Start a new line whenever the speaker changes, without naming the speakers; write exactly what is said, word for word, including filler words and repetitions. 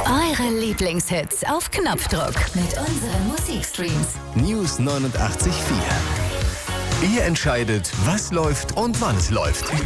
Eure Lieblingshits auf Knopfdruck mit unseren Musikstreams.
News neunundachtzig Komma vier. Ihr entscheidet, was läuft und wann es läuft.